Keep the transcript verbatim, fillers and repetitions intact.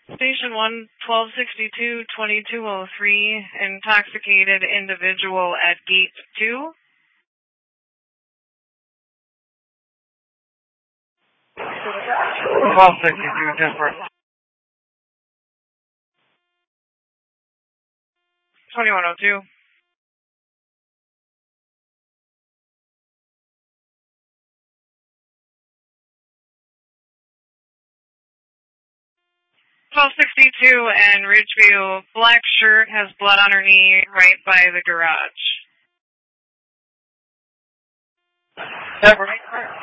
Station one, twelve sixty-two, twenty-two oh three, intoxicated individual at gate two. twelve sixty-two, ten four. twenty-one oh two. twelve sixty-two and Ridgeview, black shirt, has blood on her knee right by the garage. That right car?